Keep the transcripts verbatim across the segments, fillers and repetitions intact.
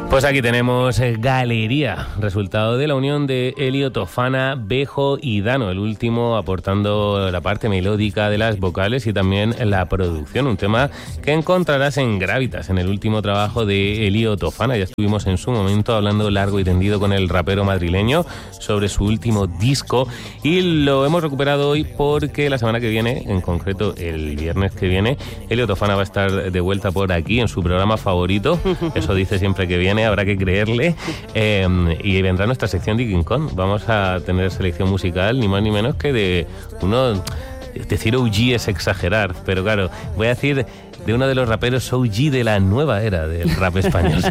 Pues aquí tenemos Galería, resultado de la unión de Elio, Tofana, Bejo y Dano, el último aportando la parte melódica de las vocales y también la producción, un tema que encontrarás en Gravitas, en el último trabajo de Elio Tofana. Ya estuvimos en su momento hablando largo y tendido con el rapero madrileño sobre su último disco y lo hemos recuperado hoy porque la semana que viene, en concreto el viernes que viene, Elio Tofana va a estar de vuelta por aquí en su programa favorito, eso dice siempre que viene, habrá que creerle, eh, y vendrá nuestra sección de King Kong. Vamos a tener selección musical ni más ni menos que de uno, decir O G es exagerar, pero claro, voy a decir de uno de los raperos O G de la nueva era del rap español.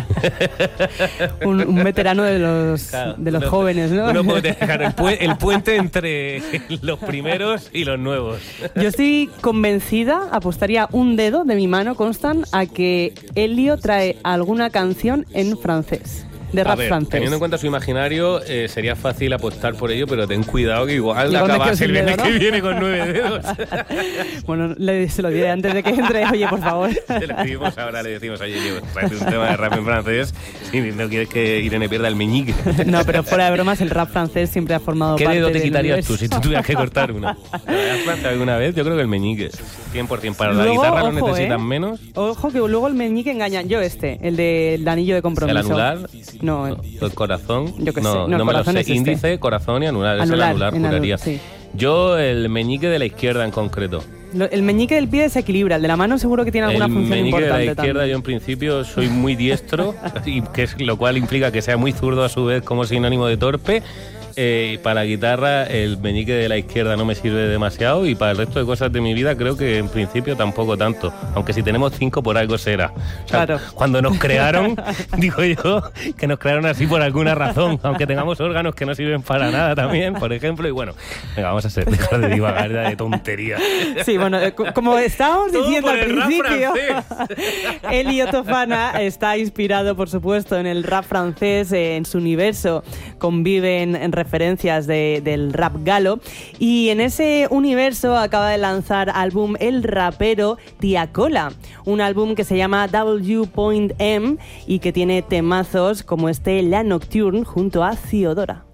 un, un veterano de los, claro, de los uno, jóvenes, ¿no? Uno puede dejar el, pu- el puente entre los primeros y los nuevos. Yo estoy convencida, apostaría un dedo de mi mano, Constant, a que Elio trae alguna canción en francés. De rap a ver, francés. Teniendo en cuenta su imaginario, eh, sería fácil apostar por ello, pero ten cuidado que igual acabas el viernes, ¿no?, que viene con nueve dedos. Bueno, le, se lo diré antes de que entre. Oye, por favor. Se lo pedimos ahora, le decimos, oye, yo, parece un tema de rap en francés y no quieres que Irene pierda el meñique. No, pero fuera de bromas, el rap francés siempre ha formado ¿Qué parte dedo te del quitarías universo? tú si tú tuvieras que cortar una? ¿Has planteado alguna vez? Yo creo que el meñique, cien por ciento. Para luego, la guitarra ojo, lo necesitan ¿eh? menos. Ojo, que luego el meñique engaña. Yo este, el del anillo de compromiso. ¿El anular? No, no. El corazón. Yo que no, sé. No, no me lo corazón sé. es este. Índice, corazón y anular. Es anular, el anular, en juraría. Anul, sí. Yo, el meñique de la izquierda en concreto. Lo, el meñique del pie desequilibra, el de la mano seguro que tiene alguna el función importante. El importante. meñique de la izquierda, también. yo en principio soy muy diestro, y que es, lo cual implica que sea muy zurdo a su vez como sinónimo de torpe. Eh, para la guitarra el meñique de la izquierda no me sirve demasiado y para el resto de cosas de mi vida creo que en principio tampoco tanto, aunque si tenemos cinco por algo será. O sea, claro. Cuando nos crearon, digo yo, que nos crearon así por alguna razón, aunque tengamos órganos que no sirven para nada también, por ejemplo, y bueno, venga, vamos a hacer, dejar de divagar de tonterías. Sí, bueno, eh, como estábamos Todo diciendo al el principio, Elio Tofana está inspirado, por supuesto, en el rap francés, eh, en su universo conviven en referencias de, del rap galo y en ese universo acaba de lanzar álbum el rapero Tiakola, un álbum que se llama W Point M y que tiene temazos como este La Nocturne junto a Ciodora.